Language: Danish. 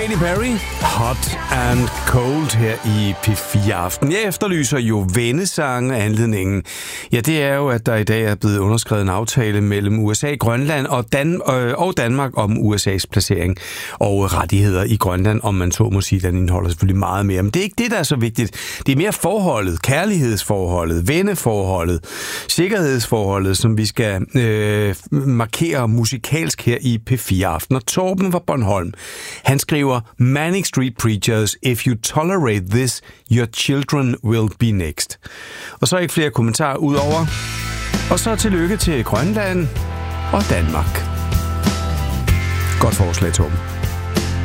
Katy Perry, Hot and Cold her i P4 Aften. Jeg efterlyser jo vennesange. Anledningen, ja, det er jo, at der i dag er blevet underskrevet en aftale mellem USA, Grønland og Danmark om USA's placering og rettigheder i Grønland, om man så må sige. Den indeholder selvfølgelig meget mere. Men det er ikke det, der er så vigtigt. Det er mere forholdet, kærlighedsforholdet, venneforholdet, sikkerhedsforholdet, som vi skal markere musikalsk her i P4 Aften. Og Torben fra Bornholm, han skriver: Manic Street Preachers, if you tolerate this, your children will be next. Og så er ikke flere kommentarer udover. Og så tillykke til Grønland og Danmark. Godt forslag, Torben.